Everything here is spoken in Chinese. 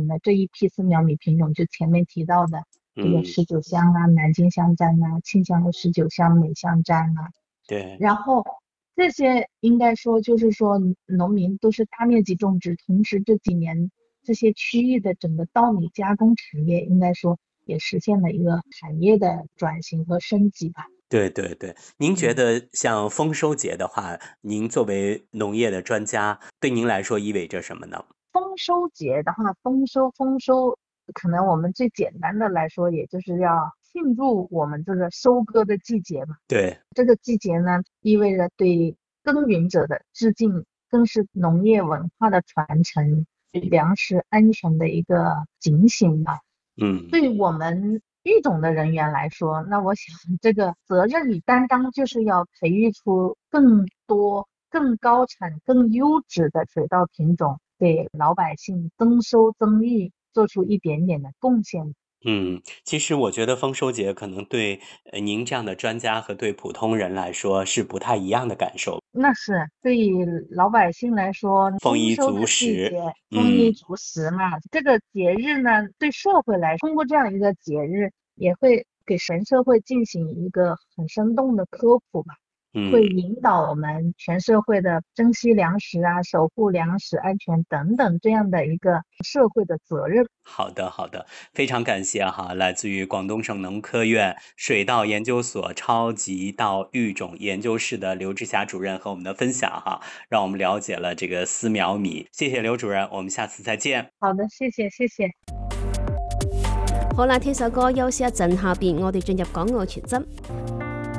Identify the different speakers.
Speaker 1: 产的这一批丝苗米品种，就前面提到的这个
Speaker 2: 嗯，
Speaker 1: 19香啊、南京香毡啊、庆香的19香、美香毡啊，
Speaker 2: 对，
Speaker 1: 然后这些应该说就是说农民都是大面积种植，同时这几年这些区域的整个稻米加工产业应该说也实现了一个产业的转型和升级吧。
Speaker 2: 对对对。您觉
Speaker 1: 嗯。
Speaker 2: 得像丰收节的话，您作为农业的专家，对您来说意味着什么呢？
Speaker 1: 丰收节的话，丰收，可能我们最简单的来说，也就是要庆祝我们这个收割的季节嘛。
Speaker 2: 对，
Speaker 1: 这个季节呢，意味着对耕耘者的致敬，更是农业文化的传承，对粮食安全的一个警醒吧。
Speaker 2: 嗯。
Speaker 1: 对我们育种的人员来说，那我想这个责任与担当就是要培育出更多、更高产、更优质的水稻品种，给老百姓增收增益做出一点点的贡献。
Speaker 2: 嗯，其实我觉得丰收节可能对您这样的专家和对普通人来说是不太一样的感受。
Speaker 1: 那是对于老百姓来说，
Speaker 2: 丰衣足
Speaker 1: 丰收的季节，
Speaker 2: 食，嗯。
Speaker 1: 丰衣足食嘛。这个节日呢，对社会来说，通过这样一个节日，也会给全社会进行一个很生动的科普吧，会
Speaker 2: 嗯，
Speaker 1: 引导我们全社会的珍惜粮食啊、守护粮食安全等等这样的一个社会的责任。
Speaker 2: 好的好的，非常感谢哈，来自于广东省农科院水稻研究所超级稻育种研究室的刘志霞主任和我们的分享哈，让我们了解了这个丝苗米。谢谢刘主任，我们下次再见。
Speaker 1: 好的，谢谢，谢谢。
Speaker 3: 好啦，聽首歌休息一陣，下邊我哋進入港澳全真。